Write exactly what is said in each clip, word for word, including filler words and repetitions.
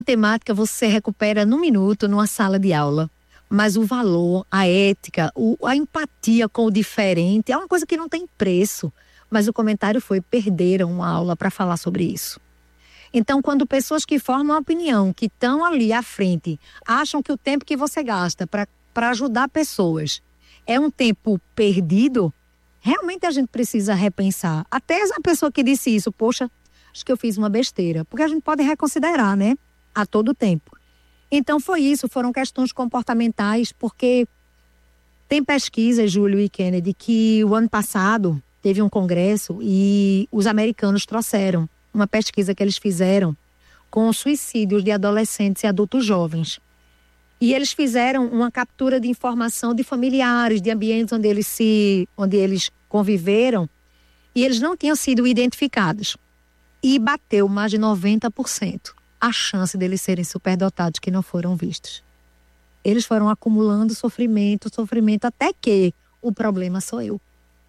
Matemática você recupera num minuto numa sala de aula, mas o valor, a ética, o, a empatia com o diferente é uma coisa que não tem preço. Mas o comentário foi: perderam uma aula para falar sobre isso. Então, quando pessoas que formam opinião, que estão ali à frente, acham que o tempo que você gasta para para ajudar pessoas é um tempo perdido, realmente a gente precisa repensar. Até essa pessoa que disse isso, poxa, acho que eu fiz uma besteira. Porque a gente pode reconsiderar, né? A todo tempo. Então foi isso, foram questões comportamentais, porque tem pesquisas, Júlio e Kennedy, que o ano passado teve um congresso e os americanos trouxeram uma pesquisa que eles fizeram com suicídios de adolescentes e adultos jovens. E eles fizeram uma captura de informação de familiares, de ambientes onde eles se, onde eles conviveram, e eles não tinham sido identificados. E bateu mais de noventa por cento a chance deles serem superdotados que não foram vistos. Eles foram acumulando sofrimento, sofrimento, até que o problema sou eu.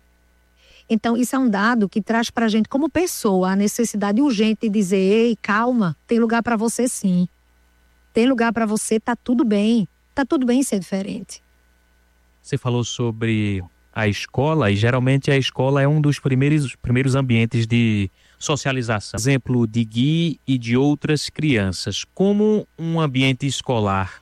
Então, isso é um dado que traz pra gente, como pessoa, a necessidade urgente de dizer: ei, calma, tem lugar para você sim. Tem lugar para você, tá tudo bem. Tá tudo bem ser diferente. Você falou sobre a escola, e geralmente a escola é um dos primeiros, primeiros ambientes de socialização. Exemplo de Gui e de outras crianças. Como um ambiente escolar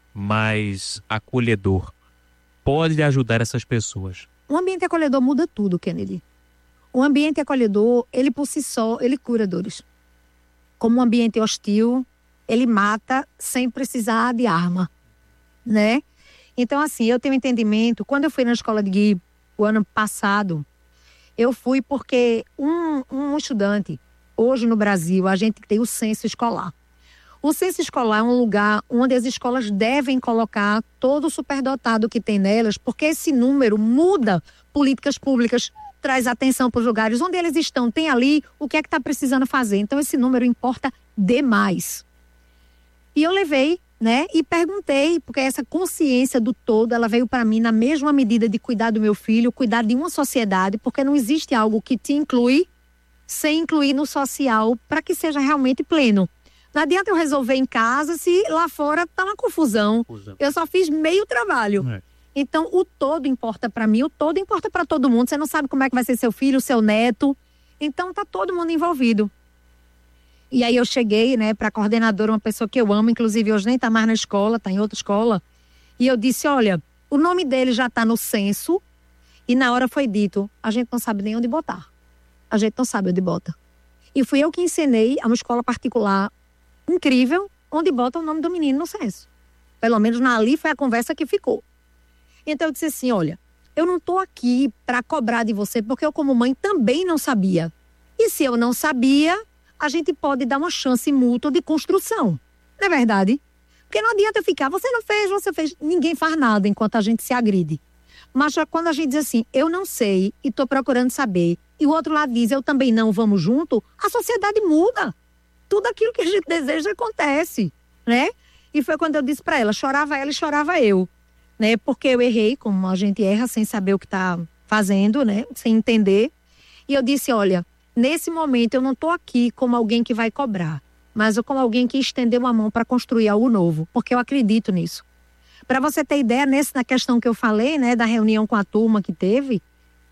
mais acolhedor pode ajudar essas pessoas? Um ambiente acolhedor muda tudo, Kennedy. O ambiente acolhedor, ele por si só, ele cura dores. Como um ambiente hostil, ele mata sem precisar de arma, né? Então, assim, eu tenho entendimento. Quando eu fui na escola de Gui, o ano passado, eu fui porque um, um estudante, hoje no Brasil, a gente tem o censo escolar. O censo escolar é um lugar onde as escolas devem colocar todo o superdotado que tem nelas, porque esse número muda políticas públicas, traz atenção para os lugares onde eles estão, tem ali o que é que está precisando fazer. Então, esse número importa demais. E eu levei, né, e perguntei, porque essa consciência do todo, ela veio para mim na mesma medida de cuidar do meu filho, cuidar de uma sociedade, porque não existe algo que te inclui sem incluir no social para que seja realmente pleno. Não adianta eu resolver em casa se lá fora tá uma confusão. confusão. Eu só fiz meio trabalho. É. Então, o todo importa para mim, o todo importa para todo mundo. Você não sabe como é que vai ser seu filho, seu neto. Então, tá todo mundo envolvido. E aí eu cheguei, né, para a coordenadora, uma pessoa que eu amo, inclusive hoje nem tá mais na escola, tá em outra escola. E eu disse: olha, o nome dele já tá no censo. E na hora foi dito: a gente não sabe nem onde botar. A gente não sabe onde bota. E fui eu que ensinei a uma escola particular incrível, onde bota o nome do menino no censo. Pelo menos na ali foi a conversa que ficou. Então eu disse assim: olha, eu não tô aqui para cobrar de você, porque eu como mãe também não sabia. E se eu não sabia, a gente pode dar uma chance mútua de construção. Não é verdade? Porque não adianta eu ficar: você não fez, você fez. Ninguém faz nada enquanto a gente se agride. Mas já quando a gente diz assim: eu não sei e tô procurando saber, e o outro lado diz: eu também não, vamos junto, a sociedade muda. Tudo aquilo que a gente deseja acontece, né? E foi quando eu disse para ela: chorava ela e chorava eu, né? Porque eu errei, como a gente erra sem saber o que tá fazendo, né? Sem entender. E eu disse: olha, nesse momento eu não tô aqui como alguém que vai cobrar, mas eu como alguém que estendeu a mão para construir algo novo, porque eu acredito nisso. Para você ter ideia, nesse, na questão que eu falei, né, da reunião com a turma que teve,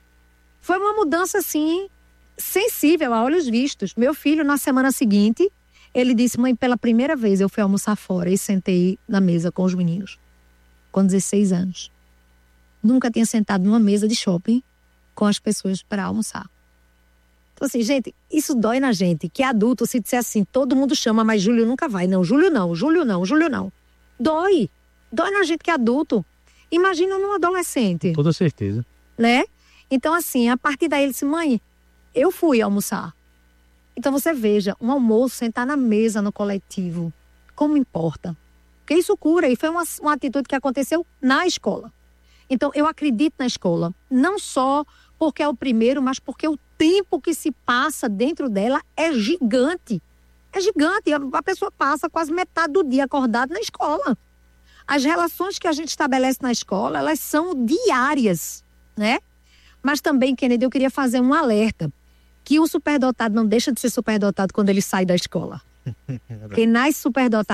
foi uma mudança, assim, sensível a olhos vistos. Meu filho, na semana seguinte, ele disse: mãe, pela primeira vez eu fui almoçar fora e sentei na mesa com os meninos, com dezesseis anos. Nunca tinha sentado numa mesa de shopping com as pessoas para almoçar. Então, assim, gente, isso dói na gente, que adulto, se disser assim, todo mundo chama, mas Júlio nunca vai. Não, Júlio não, Júlio não, Júlio não. Dói. Dói na gente que é adulto. Imagina num adolescente. Com toda certeza. Né? Então, assim, a partir daí ele disse: mãe, eu fui almoçar. Então você veja, um almoço, sentar na mesa no coletivo, como importa. Porque isso cura, e foi uma, uma atitude que aconteceu na escola. Então eu acredito na escola, não só porque é o primeiro, mas porque o tempo que se passa dentro dela é gigante. É gigante, a pessoa passa quase metade do dia acordada na escola. As relações que a gente estabelece na escola, elas são diárias, né? Mas também, Kennedy, eu queria fazer um alerta, que o superdotado não deixa de ser superdotado quando ele sai da escola. Quem nasce superdotado